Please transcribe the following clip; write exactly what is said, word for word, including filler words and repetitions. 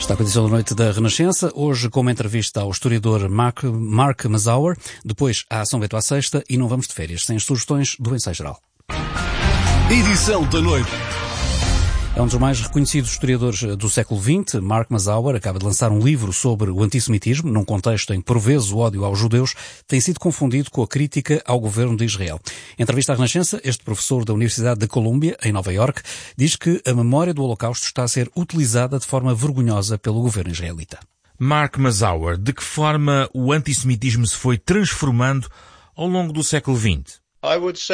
Está com a edição da noite da Renascença, hoje com uma entrevista ao historiador Mark, Mark Mazower, depois à São Bento à Sexta e não vamos de férias, sem as sugestões do Ensaio Geral. Edição da noite. É um dos mais reconhecidos historiadores do século vinte. Mark Mazower acaba de lançar um livro sobre o antissemitismo, num contexto em que, por vezes, o ódio aos judeus tem sido confundido com a crítica ao governo de Israel. Em entrevista à Renascença, este professor da Universidade de Colômbia, em Nova Iorque, diz que a memória do Holocausto está a ser utilizada de forma vergonhosa pelo governo israelita. Mark Mazower, de que forma o antissemitismo se foi transformando ao longo do século vinte?